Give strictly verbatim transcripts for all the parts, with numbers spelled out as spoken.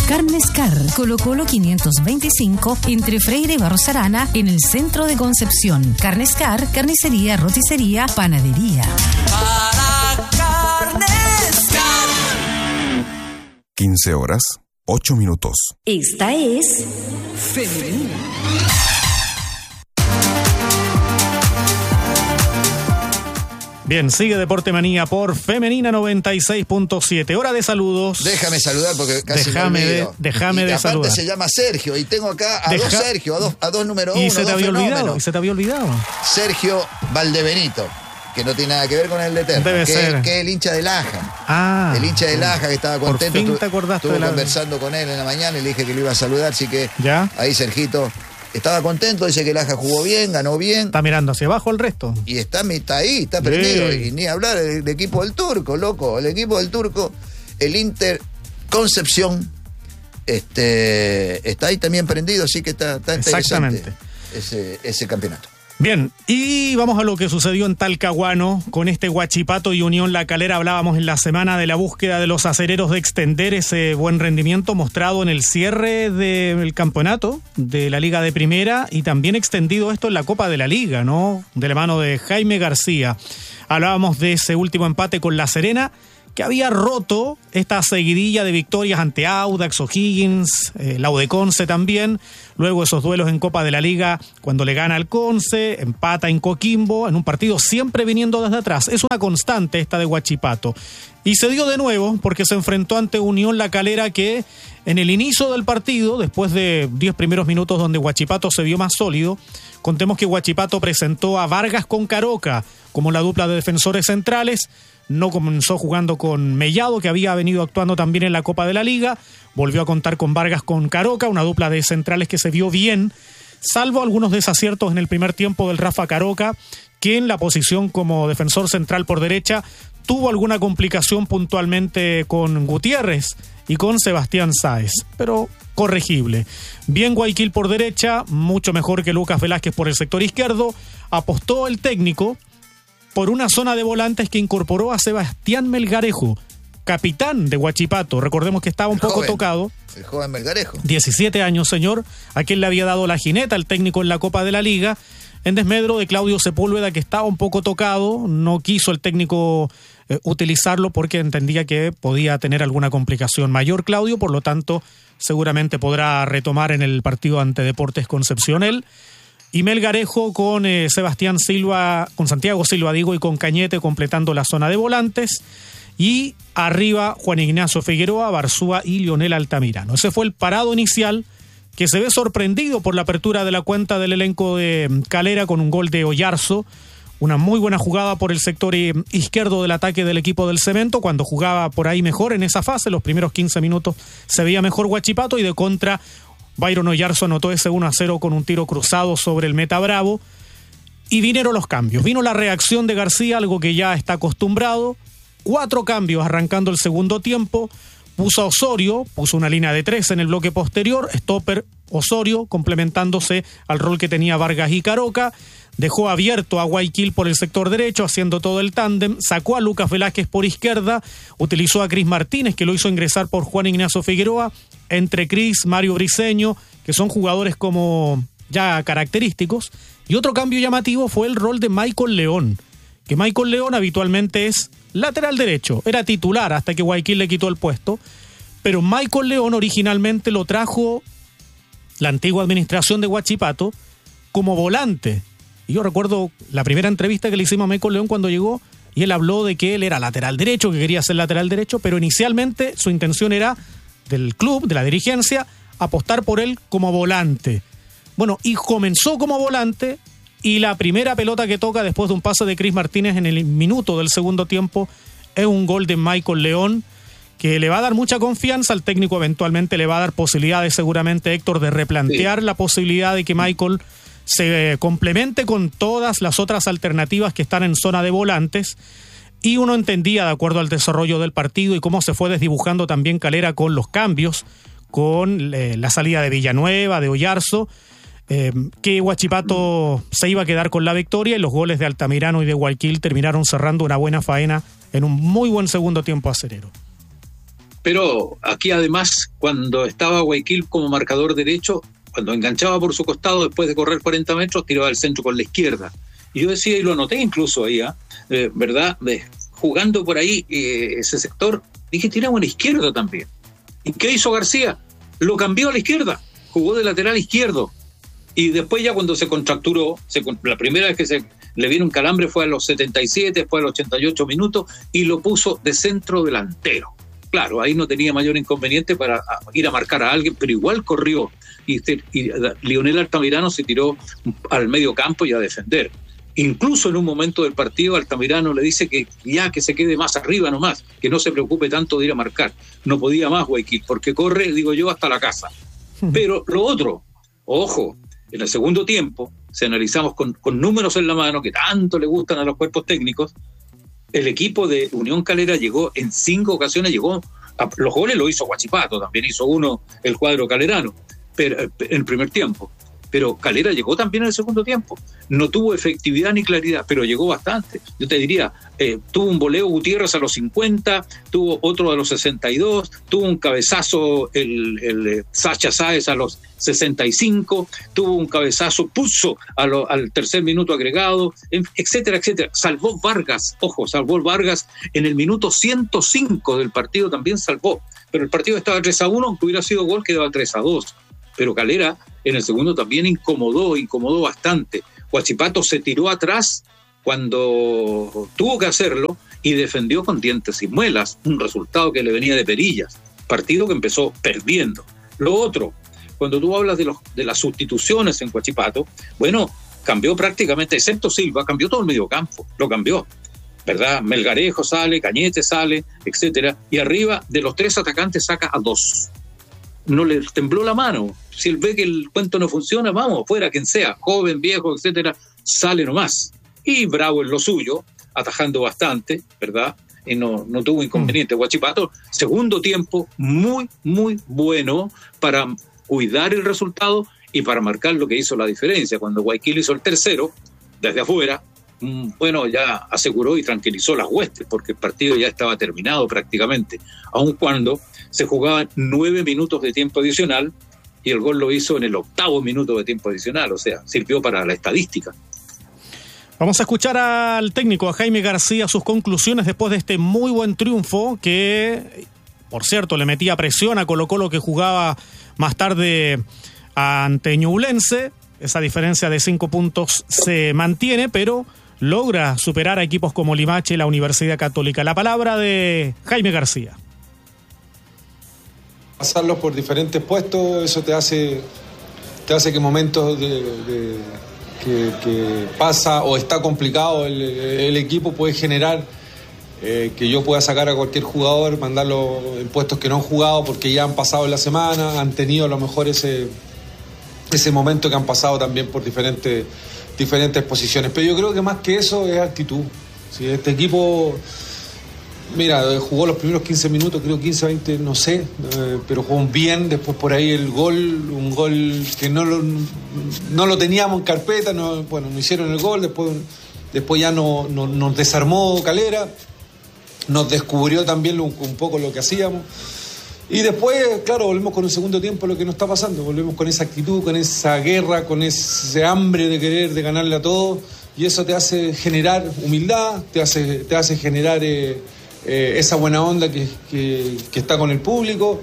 Carnes Car, Colo Colo quinientos veinticinco, entre Freire y Barros Arana, en el centro de Concepción. Carnes Car, carnicería, roticería, panadería. Para Carnes Car. quince horas, ocho minutos. Esta es Femenina. Bien, sigue Deporte Manía por Femenina noventa y seis punto siete. Hora de saludos. Déjame saludar porque casi déjame me olvido. De, déjame y de aparte saludar. Se llama Sergio y tengo acá a Deja... dos Sergio, a dos, a dos número y uno, se te dos había fenómenos. olvidado, y se te había olvidado. Sergio Valdebenito, que no tiene nada que ver con el de Eterno. Debe que, ser. que es el hincha del Aja. Ah. El hincha del Aja que estaba Por contento. fin te acordaste Estuve de la... conversando con él en la mañana y le dije que lo iba a saludar, así que ¿Ya? Ahí Sergito estaba contento, dice que el Aja jugó bien, ganó bien. Está mirando hacia abajo el resto. Y está, está ahí, está prendido. Sí. Y ni hablar del equipo del Turco, loco. El equipo del Turco, el Inter Concepción, este, está ahí también prendido, así que está, está interesante. Exactamente. Ese, ese campeonato. Bien, y vamos a lo que sucedió en Talcahuano con este Huachipato y Unión La Calera. Hablábamos en la semana de la búsqueda de los acereros de extender ese buen rendimiento mostrado en el cierre del campeonato de la Liga de Primera y también extendido esto en la Copa de la Liga, ¿no? De la mano de Jaime García. Hablábamos de ese último empate con La Serena, que había roto esta seguidilla de victorias ante Audax, O'Higgins, eh, la U de Conce también. Luego esos duelos en Copa de la Liga, cuando le gana al Conce, empata en Coquimbo, en un partido siempre viniendo desde atrás. Es una constante esta de Huachipato. Y se dio de nuevo porque se enfrentó ante Unión La Calera, que en el inicio del partido, después de diez primeros minutos donde Huachipato se vio más sólido, contemos que Huachipato presentó a Vargas con Caroca como la dupla de defensores centrales. No comenzó jugando con Mellado, que había venido actuando también en la Copa de la Liga. Volvió a contar con Vargas con Caroca, una dupla de centrales que se vio bien, salvo algunos desaciertos en el primer tiempo del Rafa Caroca, que en la posición como defensor central por derecha tuvo alguna complicación puntualmente con Gutiérrez y con Sebastián Sáez, pero corregible. Bien Guayaquil por derecha, mucho mejor que Lucas Velázquez por el sector izquierdo. Apostó el técnico por una zona de volantes que incorporó a Sebastián Melgarejo, capitán de Huachipato. Recordemos que estaba un el poco joven, tocado. El joven Melgarejo. diecisiete años, señor, a quien le había dado la jineta al técnico en la Copa de la Liga, en desmedro de Claudio Sepúlveda, que estaba un poco tocado. No quiso el técnico eh, utilizarlo porque entendía que podía tener alguna complicación mayor Claudio, por lo tanto seguramente podrá retomar en el partido ante Deportes Concepción él. Y Melgarejo con eh, Sebastián Silva, con Santiago Silva digo, y con Cañete completando la zona de volantes. Y arriba Juan Ignacio Figueroa, Barzúa y Lionel Altamirano. Ese fue el parado inicial, que se ve sorprendido por la apertura de la cuenta del elenco de Calera con un gol de Oyarzo. Una muy buena jugada por el sector izquierdo del ataque del equipo del Cemento, cuando jugaba por ahí mejor en esa fase. Los primeros quince minutos se veía mejor Huachipato, y de contra Byron Oyarzo anotó ese uno a cero con un tiro cruzado sobre el meta Bravo. Y vinieron los cambios. Vino la reacción de García, algo que ya está acostumbrado. Cuatro cambios arrancando el segundo tiempo. Puso a Osorio, puso una línea de tres en el bloque posterior. Stopper Osorio, complementándose al rol que tenía Vargas y Caroca. Dejó abierto a Guayaquil por el sector derecho, haciendo todo el tándem. Sacó a Lucas Velázquez por izquierda. Utilizó a Cris Martínez, que lo hizo ingresar por Juan Ignacio Figueroa. Entre Cris, Mario Briceño, que son jugadores como ya característicos. Y otro cambio llamativo fue el rol de Michael León, que Michael León habitualmente es lateral derecho. Era titular hasta que Guayaquil le quitó el puesto. Pero Michael León originalmente lo trajo la antigua administración de Huachipato como volante. Y yo recuerdo la primera entrevista que le hicimos a Michael León cuando llegó, y él habló de que él era lateral derecho, que quería ser lateral derecho, pero inicialmente su intención era, del club, de la dirigencia, apostar por él como volante. Bueno, y comenzó como volante, y la primera pelota que toca después de un pase de Cris Martínez en el minuto del segundo tiempo es un gol de Michael León, que le va a dar mucha confianza al técnico. Eventualmente le va a dar posibilidades seguramente, Héctor, de replantear sí. la posibilidad de que Michael se complemente con todas las otras alternativas que están en zona de volantes. Y uno entendía, de acuerdo al desarrollo del partido y cómo se fue desdibujando también Calera con los cambios, con eh, la salida de Villanueva, de Oyarzo, eh, que Huachipato se iba a quedar con la victoria, y los goles de Altamirano y de Guayaquil terminaron cerrando una buena faena en un muy buen segundo tiempo acerero. Pero aquí además, cuando estaba Guayaquil como marcador derecho, cuando enganchaba por su costado, después de correr cuarenta metros, tiraba al centro con la izquierda. Y yo decía, y lo anoté incluso ahí, ¿eh? Eh, ¿verdad? De, jugando por ahí eh, ese sector, dije, tiramos a la izquierda también. ¿Y qué hizo García? Lo cambió a la izquierda, jugó de lateral izquierdo. Y después ya cuando se contracturó, se, la primera vez que se le vino un calambre fue a los setenta y siete, después a los ochenta y ocho minutos, y lo puso de centro delantero. Claro, ahí no tenía mayor inconveniente para ir a marcar a alguien, pero igual corrió. Y, y Lionel Altamirano se tiró al medio campo y a defender. Incluso en un momento del partido, Altamirano le dice que ya que se quede más arriba nomás, que no se preocupe tanto de ir a marcar. No podía más Guayaquil, porque corre, digo yo, hasta la casa. Pero lo otro, ojo, en el segundo tiempo, si analizamos con, con números en la mano, que tanto le gustan a los cuerpos técnicos, el equipo de Unión Calera llegó en cinco ocasiones, llegó a, los goles lo hizo Huachipato, también hizo uno el cuadro calerano, pero en el primer tiempo. Pero Calera llegó también en el segundo tiempo. No tuvo efectividad ni claridad, pero llegó bastante. Yo te diría, eh, tuvo un voleo Gutiérrez a los cincuenta, tuvo otro a los sesenta y dos, tuvo un cabezazo el, el, el Sacha Sáez a los sesenta y cinco, tuvo un cabezazo Puzo a lo, al tercer minuto agregado, etcétera, etcétera. Salvó Vargas, ojo, salvó Vargas en el minuto ciento cinco del partido, también salvó. Pero el partido estaba tres a uno, aunque hubiera sido gol, quedaba tres a dos. Pero Calera en el segundo también incomodó, incomodó bastante. Huachipato se tiró atrás cuando tuvo que hacerlo y defendió con dientes y muelas, un resultado que le venía de perillas, partido que empezó perdiendo. Lo otro, cuando tú hablas de, los, de las sustituciones en Huachipato, bueno, cambió prácticamente, excepto Silva, cambió todo el mediocampo, lo cambió, ¿verdad? Melgarejo sale, Cañete sale, etcétera, y arriba de los tres atacantes saca a dos. No le tembló la mano. Si él ve que el cuento no funciona, vamos, fuera quien sea, joven, viejo, etcétera, sale nomás. Y Bravo en lo suyo, atajando bastante, ¿verdad? Y no, no tuvo inconveniente. Mm. Huachipato, segundo tiempo, muy, muy bueno para cuidar el resultado y para marcar lo que hizo la diferencia. Cuando Guayaquil hizo el tercero, desde afuera, bueno, ya aseguró y tranquilizó las huestes, porque el partido ya estaba terminado prácticamente, aun cuando se jugaban nueve minutos de tiempo adicional y el gol lo hizo en el octavo minuto de tiempo adicional, o sea, sirvió para la estadística. Vamos a escuchar al técnico, a Jaime García, sus conclusiones después de este muy buen triunfo que, por cierto, le metía presión a Colo-Colo, que jugaba más tarde ante Ñublense. Esa diferencia de cinco puntos se mantiene, pero logra superar a equipos como Limache y la Universidad Católica. La palabra de Jaime García. Pasarlos por diferentes puestos, eso te hace te hace que momentos de, de, que, que pasa o está complicado el, el equipo puede generar eh, que yo pueda sacar a cualquier jugador, mandarlo en puestos que no han jugado porque ya han pasado en la semana, han tenido a lo mejor ese, ese momento que han pasado también por diferentes, diferentes posiciones. Pero yo creo que más que eso es actitud. Si este equipo... Mira, jugó los primeros quince minutos, creo quince, veinte, no sé, eh, pero jugó bien. Después por ahí el gol, un gol que no lo, no lo teníamos en carpeta, no, bueno, no hicieron el gol, después, después ya no, no, nos desarmó Calera, nos descubrió también lo, un poco lo que hacíamos. Y después, claro, volvemos con el segundo tiempo lo que nos está pasando, volvemos con esa actitud, con esa guerra, con ese hambre de querer, de ganarle a todos, y eso te hace generar humildad, te hace, te hace generar... Eh, Eh, esa buena onda que, que, que está con el público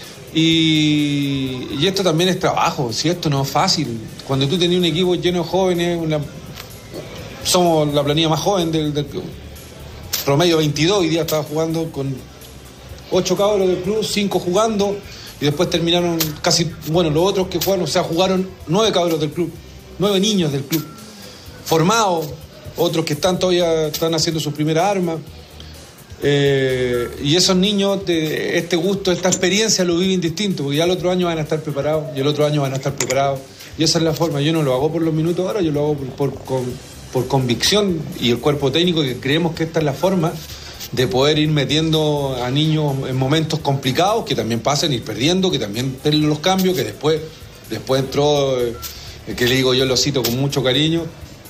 y, y esto también es trabajo, si esto no es fácil. Cuando tú tenías un equipo lleno de jóvenes, una, somos la planilla más joven del, del promedio veintidós, hoy día estaba jugando con ocho cabros del club, cinco jugando y después terminaron casi, bueno, los otros que jugaron, o sea, jugaron nueve cabros del club, nueve niños del club formados, otros que están todavía están haciendo sus primeras armas. Eh, y esos niños, de este gusto, esta experiencia lo viven distinto, porque ya el otro año van a estar preparados y el otro año van a estar preparados, y esa es la forma. Yo no lo hago por los minutos ahora, yo lo hago por, por, por, por convicción, y el cuerpo técnico, que creemos que esta es la forma de poder ir metiendo a niños en momentos complicados, que también pasen, ir perdiendo, que también den los cambios, que después después entró, eh, que le digo yo, lo cito con mucho cariño,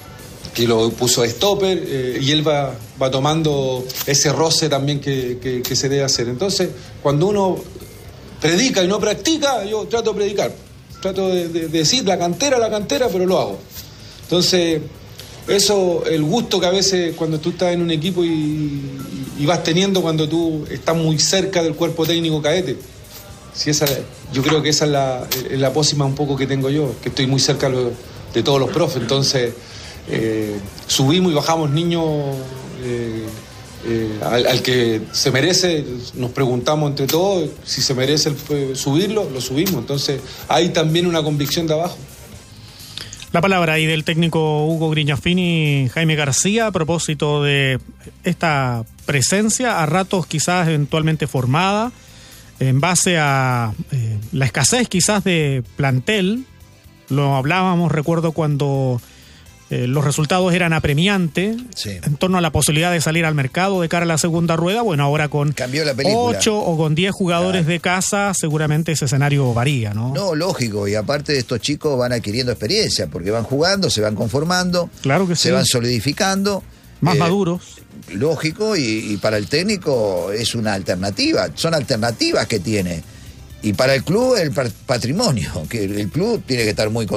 que lo puso de stopper, eh, y él va, va tomando ese roce también que, que, que se debe hacer. Entonces, cuando uno predica y no practica, yo trato de predicar, trato de, de, de decir la cantera, la cantera, pero lo hago. Entonces, eso, el gusto que a veces cuando tú estás en un equipo y, y vas teniendo cuando tú estás muy cerca del cuerpo técnico cadete. Si esa, yo creo que esa es la, la pócima un poco que tengo yo, que estoy muy cerca de, lo, de todos los profes. Entonces, eh, subimos y bajamos niños eh, eh, al, al que se merece, nos preguntamos entre todos si se merece el, subirlo, lo subimos. Entonces, hay también una convicción de abajo. La palabra ahí del técnico Hugo Grignafini, Jaime García, a propósito de esta presencia, a ratos quizás eventualmente formada, en base a eh, la escasez quizás de plantel. Lo hablábamos, recuerdo, cuando eh, los resultados eran apremiantes, sí, en torno a la posibilidad de salir al mercado de cara a la segunda rueda. Bueno, ahora con cambió la película. ocho o con diez jugadores, claro, de casa, seguramente ese escenario varía, ¿no? No, lógico, y aparte de estos chicos van adquiriendo experiencia, porque van jugando, se van conformando, claro que se sí, van solidificando. Más eh, maduros. Lógico, y, y para el técnico es una alternativa, son alternativas que tiene. Y para el club el patrimonio, que el club tiene que estar muy